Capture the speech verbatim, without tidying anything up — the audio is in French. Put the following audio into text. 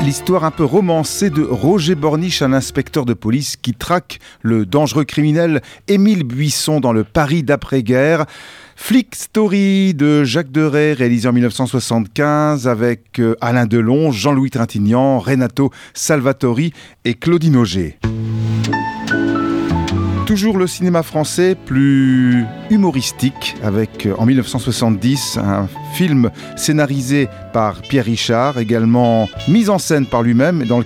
L'histoire un peu romancée de Roger Borniche, un inspecteur de police qui traque le dangereux criminel Émile Buisson dans le Paris d'après-guerre. Flick Story de Jacques Deray, réalisé en dix-neuf cent soixante-quinze avec Alain Delon, Jean-Louis Trintignant, Renato Salvatori et Claudine Auger. Toujours le cinéma français, plus humoristique, avec en dix-neuf cent soixante-dix un film scénarisé par Pierre Richard, également mis en scène par lui-même, dans